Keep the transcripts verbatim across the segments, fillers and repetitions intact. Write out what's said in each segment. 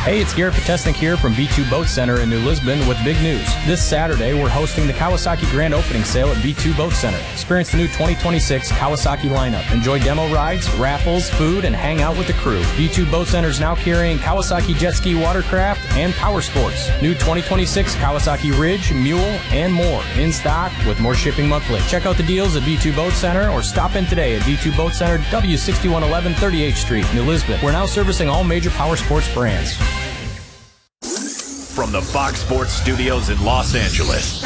Hey, it's Garrett Potesnik here from B two Boat Center in New Lisbon with big news. This Saturday, we're hosting the Kawasaki Grand Opening Sale at B two Boat Center. Experience the new twenty twenty-six Kawasaki lineup. Enjoy demo rides, raffles, food, and hang out with the crew. B two Boat Center is now carrying Kawasaki Jet Ski Watercraft and Power Sports. New twenty twenty-six Kawasaki Ridge, Mule, and more in stock with more shipping monthly. Check out the deals at B two Boat Center or stop in today at B two Boat Center, W sixty-one eleven thirty-eighth Street, New Lisbon. We're now servicing all major power sports brands. From the Fox Sports Studios in Los Angeles,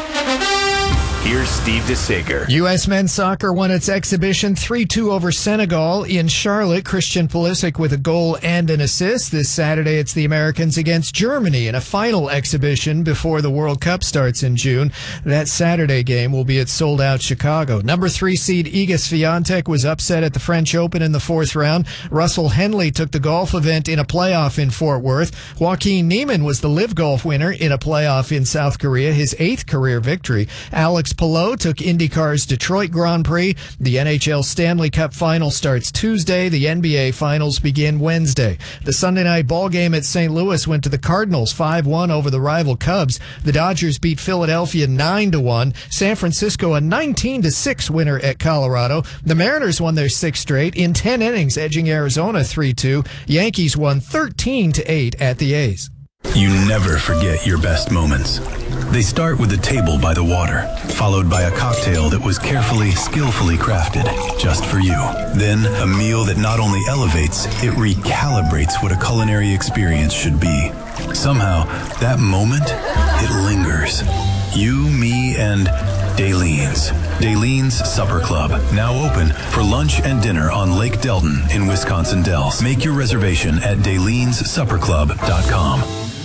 here's Steve DeSager. U S men's soccer won its exhibition three two over Senegal in Charlotte. Christian Pulisic with a goal and an assist. This Saturday, it's the Americans against Germany in a final exhibition before the World Cup starts in June. That Saturday game will be at sold-out Chicago. Number three seed Iga Swiatek was upset at the French Open in the fourth round. Russell Henley took the golf event in a playoff in Fort Worth. Joaquin Niemann was the Live Golf winner in a playoff in South Korea, his eighth career victory. Alex Palou took IndyCar's Detroit Grand Prix. The N H L Stanley Cup Final starts Tuesday. The N B A Finals begin Wednesday. The Sunday night ball game at Saint Louis went to the Cardinals five one over the rival Cubs. The Dodgers beat Philadelphia nine to one. San Francisco a nineteen to six winner at Colorado. The Mariners won their sixth straight in ten innings, edging Arizona three two. Yankees won thirteen to eight at the A's. You never forget your best moments. They start with a table by the water, followed by a cocktail that was carefully, skillfully crafted just for you. Then a meal that not only elevates, it recalibrates what a culinary experience should be. Somehow, that moment, it lingers. You, me, and Daleens. Daleens Supper Club, now open for lunch and dinner on Lake Delton in Wisconsin Dells. Make your reservation at daleens supper club dot com.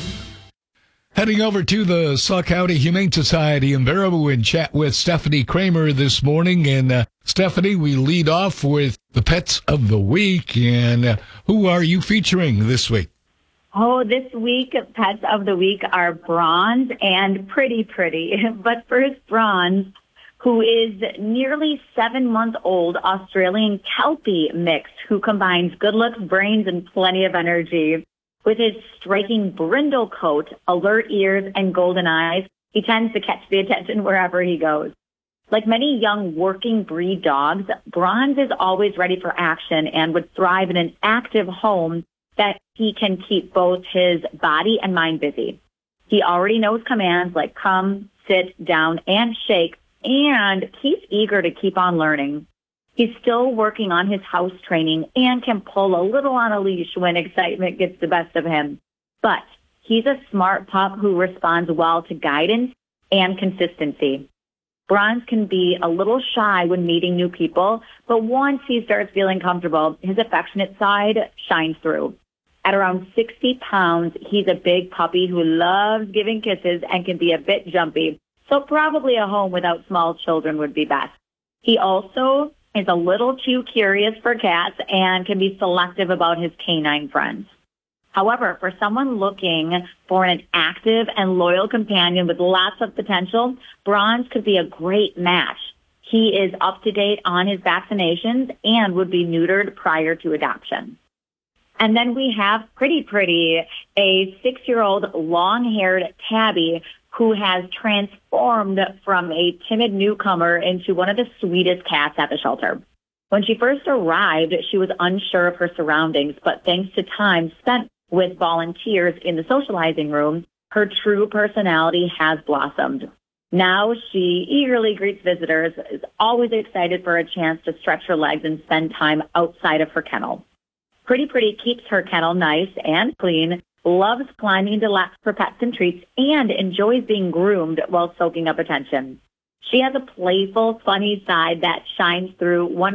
Heading over to the Sauk County Humane Society in Baraboo and chat with Stephanie Kramer this morning. And uh, Stephanie, we lead off with the pets of the week. And uh, who are you featuring this week? Oh, this week, pets of the week are Bronze and Pretty Pretty. But first, Bronze, who is nearly seven month old Australian Kelpie mix who combines good looks, brains, and plenty of energy. With his striking brindle coat, alert ears, and golden eyes, he tends to catch the attention wherever he goes. Like many young working breed dogs, Bronze is always ready for action and would thrive in an active home that he can keep both his body and mind busy. He already knows commands like come, sit, down, and shake, and he's eager to keep on learning. He's still working on his house training and can pull a little on a leash when excitement gets the best of him. But he's a smart pup who responds well to guidance and consistency. Bronze can be a little shy when meeting new people, but once he starts feeling comfortable, his affectionate side shines through. At around sixty pounds, he's a big puppy who loves giving kisses and can be a bit jumpy, so probably a home without small children would be best. He also is a little too curious for cats and can be selective about his canine friends. However, for someone looking for an active and loyal companion with lots of potential, Bronze could be a great match. He is up to date on his vaccinations and would be neutered prior to adoption. And then we have Pretty Pretty, a six-year-old long-haired tabby who has transformed from a timid newcomer into one of the sweetest cats at the shelter. When she first arrived, she was unsure of her surroundings, but thanks to time spent with volunteers in the socializing room, her true personality has blossomed. Now she eagerly greets visitors, is always excited for a chance to stretch her legs and spend time outside of her kennel. Pretty Pretty keeps her kennel nice and clean, loves climbing into laps for pets and treats, and enjoys being groomed while soaking up attention. She has a playful, funny side that shines through one